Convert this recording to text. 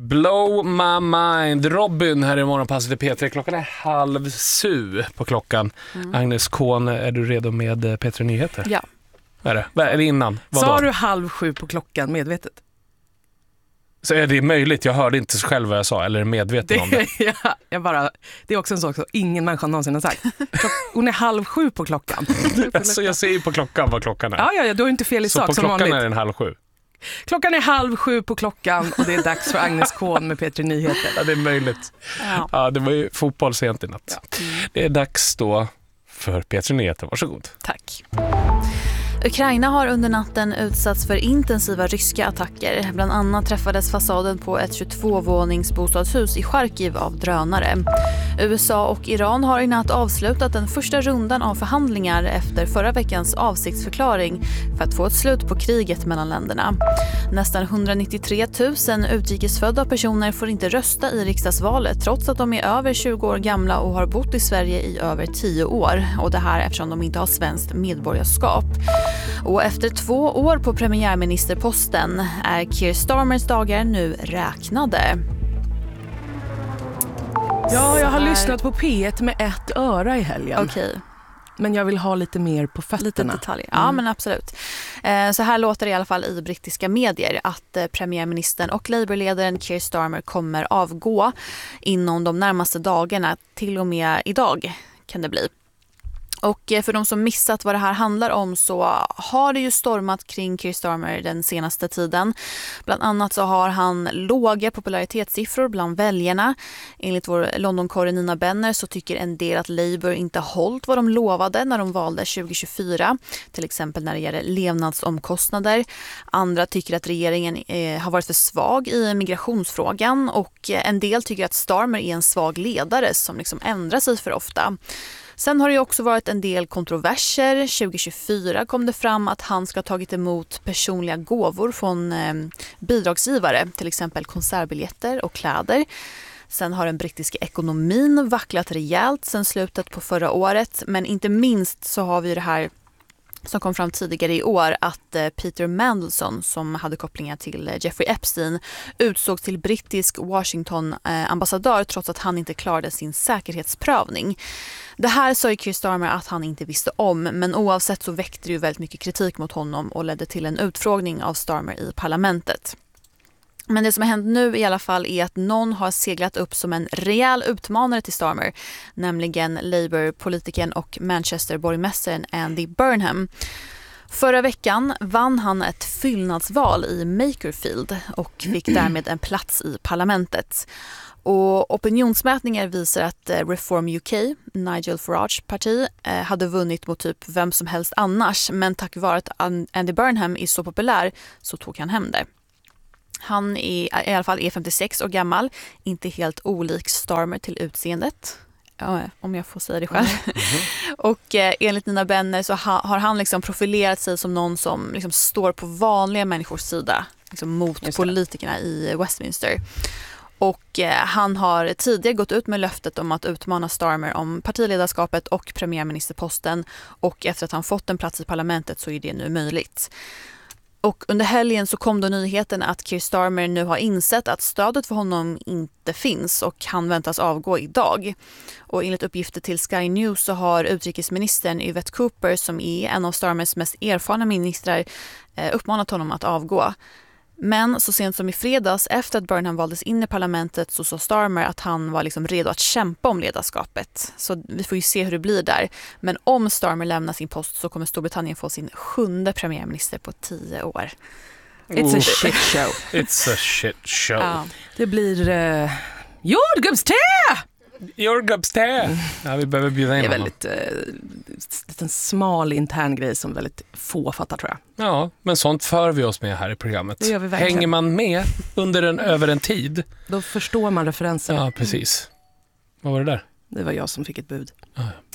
Blow my mind. Robin här i Morgonpasset i P3. Klockan är 6:30 på klockan. Agnes Kohn, är du redo med P3 Nyheter? Ja. Är det? Eller innan? Vadå? Sa du 6:30 på klockan medvetet? Så är det möjligt? Jag hörde inte själv vad jag sa, eller är medveten om det. Det är också en sak som ingen människa någonsin har sagt. Hon är 6:30 på klockan. Alltså, jag ser ju på klockan vad klockan är. Ja, du har inte fel i så sak på som klockan vanligt. är den 6:30. Klockan är 6:30 på klockan och det är dags för Agnes Kohn med P3 Nyheter. Ja, det är möjligt. Ja, det var ju fotboll sent i natt. Ja. Det är dags då för P3 Nyheter. Varsågod. Tack. Ukraina har under natten utsatts för intensiva ryska attacker. Bland annat träffades fasaden på ett 22-våningsbostadshus i Charkiv av drönare. USA och Iran har i natt avslutat den första rundan av förhandlingar efter förra veckans avsiktsförklaring för att få ett slut på kriget mellan länderna. Nästan 193 000 utrikesfödda personer får inte rösta i riksdagsvalet trots att de är över 20 år gamla och har bott i Sverige i över 10 år. Och det här eftersom de inte har svenskt medborgarskap. Och efter 2 år på premiärministerposten är Keir Starmers dagar nu räknade. Ja, jag har lyssnat på P1 med ett öra i helgen. Okej. Men jag vill ha lite mer på fötterna. Lite detaljer. Ja, men absolut. Så här låter det i alla fall i brittiska medier att premiärministern och Labour-ledaren Keir Starmer kommer avgå inom de närmaste dagarna, till och med idag kan det bli. Och för de som missat vad det här handlar om så har det ju stormat kring Keir Starmer den senaste tiden. Bland annat så har han låga popularitetssiffror bland väljarna. Enligt vår Londonkorre Nina Benner så tycker en del att Labour inte hållit vad de lovade när de valde 2024. Till exempel när det gäller levnadsomkostnader. Andra tycker att regeringen har varit för svag i migrationsfrågan. Och en del tycker att Starmer är en svag ledare som liksom ändrar sig för ofta. Sen har det också varit en del kontroverser. 2024 kom det fram att han ska ha tagit emot personliga gåvor från bidragsgivare, till exempel konsertbiljetter och kläder. Sen har den brittiska ekonomin vacklat rejält sen slutet på förra året. Men inte minst så har vi det här som kom fram tidigare i år att Peter Mandelson, som hade kopplingar till Jeffrey Epstein, utsågs till brittisk Washington-ambassadör trots att han inte klarade sin säkerhetsprövning. Det här sa ju Keir Starmer att han inte visste om, men oavsett så väckte det ju väldigt mycket kritik mot honom och ledde till en utfrågning av Starmer i parlamentet. Men det som har hänt nu i alla fall är att någon har seglat upp som en rejäl utmanare till Starmer, nämligen Labour-politikern och Manchester-borgmästaren Andy Burnham. Förra veckan vann han ett fyllnadsval i Makerfield och fick därmed en plats i parlamentet. Och opinionsmätningar visar att Reform UK, Nigel Farage parti, hade vunnit mot typ vem som helst annars, men tack vare att Andy Burnham är så populär så tog han hem det. Han är i alla fall 56 år gammal, inte helt olik Starmer till utseendet, om jag får säga det själv. Och enligt Nina Benner så har han liksom profilerat sig som någon som liksom står på vanliga människors sida liksom mot politikerna i Westminster. Och han har tidigare gått ut med löftet om att utmana Starmer om partiledarskapet och premiärministerposten, och efter att han fått en plats i parlamentet så är det nu möjligt. Och under helgen så kom då nyheten att Keir Starmer nu har insett att stödet för honom inte finns och han väntas avgå idag. Och enligt uppgifter till Sky News så har utrikesministern Yvette Cooper, som är en av Starmers mest erfarna ministrar, uppmanat honom att avgå. Men så sent som i fredags efter att Burnham valdes in i parlamentet så sa Starmer att han var liksom redo att kämpa om ledarskapet. Så vi får ju se hur det blir där. Men om Starmer lämnar sin post så kommer Storbritannien få sin 7:e premiärminister på 10 år. It's a shit show. It's a shit show. Ja. Det blir jordgubbste! Jordgubbste! Ja, vi behöver bjuda in honom. Det är väldigt en smal intern grej som väldigt få fattar, tror jag. Ja, men sånt för vi oss med här i programmet. Det gör vi verkligen. Hänger man med över en tid, då förstår man referenserna. Ja, precis. Vad var det där? Det var jag som fick ett bud. Ja.